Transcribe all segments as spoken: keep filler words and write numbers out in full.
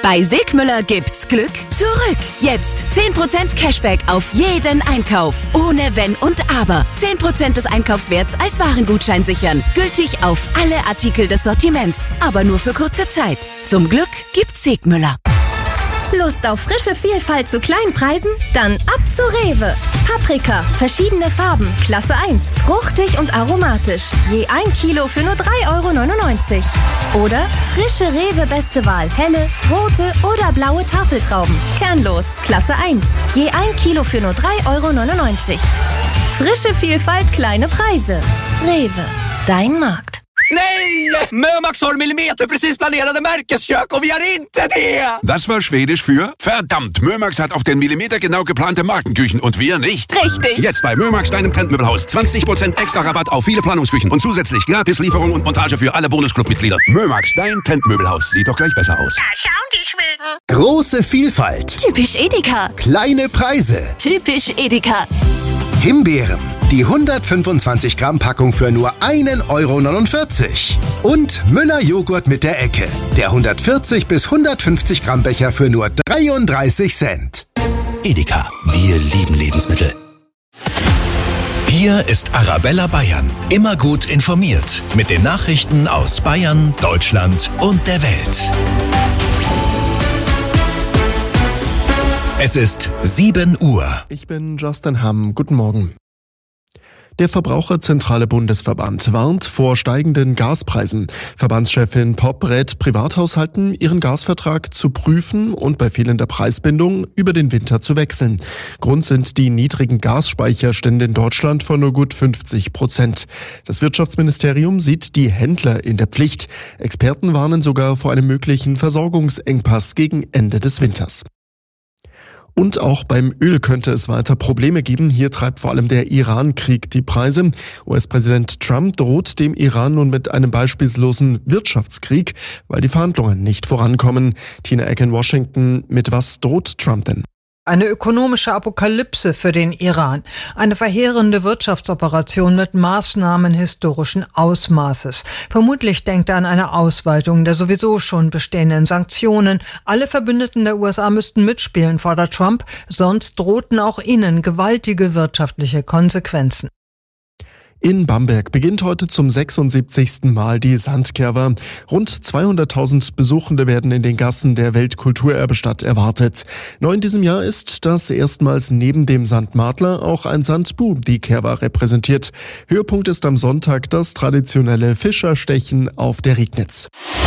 Bei Sigmüller gibt's Glück zurück. Jetzt zehn Prozent Cashback auf jeden Einkauf. Ohne Wenn und Aber. zehn Prozent des Einkaufswerts als Warengutschein sichern. Gültig auf alle Artikel des Sortiments. Aber nur für kurze Zeit. Zum Glück gibt's Sigmüller. Lust auf frische Vielfalt zu kleinen Preisen? Dann ab zu Rewe. Paprika, verschiedene Farben, Klasse eins, fruchtig und aromatisch. Je ein Kilo für nur drei Euro neunundneunzig. Oder frische Rewe Beste Wahl, helle, rote oder blaue Tafeltrauben. Kernlos, Klasse eins. Je ein Kilo für nur drei Euro neunundneunzig. Frische Vielfalt, kleine Preise. Rewe, dein Markt. Nej! Mömax har millimeter precis planerade Märkeskök och vi har inte det! Das war Schwedisch für verdammt, Mömax hat auf den Millimeter genau geplante Markenküchen und wir nicht. Richtig. Jetzt bei Mömax, deinem Trendmöbelhaus. zwanzig Prozent extra Rabatt auf viele Planungsküchen und zusätzlich gratis Lieferung und Montage für alle Bonusclub-Mitglieder. Mömax, dein Trendmöbelhaus. Sieht doch gleich besser aus. Da schauen die Schweden. Große Vielfalt. Typisch Edeka. Kleine Preise. Typisch Edeka. Himbeeren. Die hundertfünfundzwanzig Gramm Packung für nur ein Euro neunundvierzig. Und Müller Joghurt mit der Ecke. Der hundertvierzig bis hundertfünfzig Gramm Becher für nur dreiunddreißig Cent. Edeka, wir lieben Lebensmittel. Hier ist Arabella Bayern. Immer gut informiert. Mit den Nachrichten aus Bayern, Deutschland und der Welt. Es ist sieben Uhr. Ich bin Justin Hamm. Guten Morgen. Der Verbraucherzentrale Bundesverband warnt vor steigenden Gaspreisen. Verbandschefin Popp rät Privathaushalten, ihren Gasvertrag zu prüfen und bei fehlender Preisbindung über den Winter zu wechseln. Grund sind die niedrigen Gasspeicherstände in Deutschland von nur gut fünfzig Prozent. Das Wirtschaftsministerium sieht die Händler in der Pflicht. Experten warnen sogar vor einem möglichen Versorgungsengpass gegen Ende des Winters. Und auch beim Öl könnte es weiter Probleme geben. Hier treibt vor allem der Iran-Krieg die Preise. U S-Präsident Trump droht dem Iran nun mit einem beispiellosen Wirtschaftskrieg, weil die Verhandlungen nicht vorankommen. Tina Eck in Washington, mit was droht Trump denn? Eine ökonomische Apokalypse für den Iran. Eine verheerende Wirtschaftsoperation mit Maßnahmen historischen Ausmaßes. Vermutlich denkt er an eine Ausweitung der sowieso schon bestehenden Sanktionen. Alle Verbündeten der U S A müssten mitspielen, fordert Trump, sonst drohten auch ihnen gewaltige wirtschaftliche Konsequenzen. In Bamberg beginnt heute zum sechsundsiebzigsten Mal die Sandkerwa. Rund zweihunderttausend Besuchende werden in den Gassen der Weltkulturerbestadt erwartet. Neu in diesem Jahr ist, dass erstmals neben dem Sandmadler auch ein Sandbu die Kerwa repräsentiert. Höhepunkt ist am Sonntag das traditionelle Fischerstechen auf der Regnitz.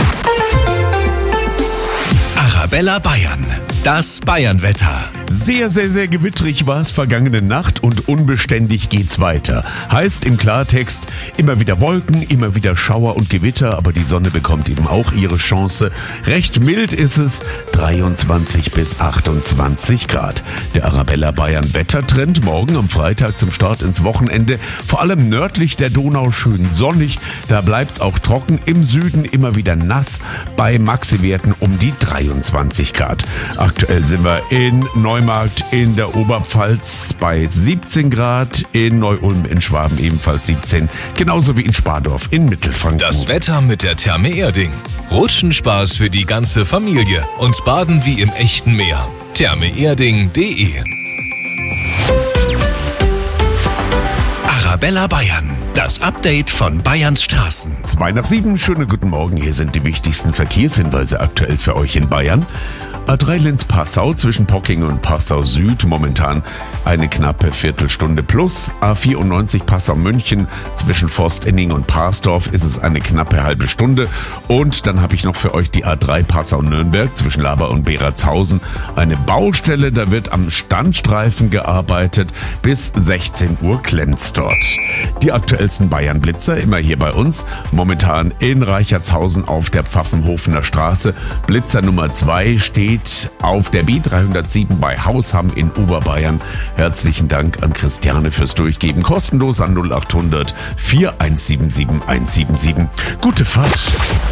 Arabella Bayern. Das Bayernwetter. Sehr, sehr, sehr gewittrig war es vergangene Nacht und unbeständig geht's weiter. Heißt im Klartext, immer wieder Wolken, immer wieder Schauer und Gewitter, aber die Sonne bekommt eben auch ihre Chance. Recht mild ist es, dreiundzwanzig bis achtundzwanzig Grad. Der Arabella Bayern Wettertrend morgen am Freitag zum Start ins Wochenende, vor allem nördlich der Donau schön sonnig, da bleibt's auch trocken, im Süden immer wieder nass, bei Maxiwerten um die dreiundzwanzig Grad. Aktuell sind wir in Neumarkt in der Oberpfalz bei siebzehn Grad, in Neu-Ulm in Schwaben ebenfalls siebzehn, genauso wie in Spardorf in Mittelfranken. Das Wetter mit der Therme Erding. Rutschenspaß für die ganze Familie und Baden wie im echten Meer. therme erding punkt de Arabella Bayern. Das Update von Bayerns Straßen. Zwei nach sieben, schönen guten Morgen. Hier sind die wichtigsten Verkehrshinweise aktuell für euch in Bayern. A drei Linz-Passau zwischen Pocking und Passau Süd momentan eine knappe Viertelstunde plus. A vierundneunzig Passau-München zwischen Forstenning und Parsdorf ist es eine knappe halbe Stunde. Und dann habe ich noch für euch die A drei Passau-Nürnberg zwischen Laber und Beratshausen. Eine Baustelle, da wird am Standstreifen gearbeitet. Bis sechzehn Uhr glänzt dort. Die aktuellsten Bayern-Blitzer immer hier bei uns. Momentan in Reichertshausen auf der Pfaffenhofener Straße. Blitzer Nummer zwei steht auf der B dreihundertsieben bei Hausham in Oberbayern. Herzlichen Dank an Christiane fürs Durchgeben. Kostenlos an null acht hundert vier eins sieben sieben eins sieben sieben. Gute Fahrt.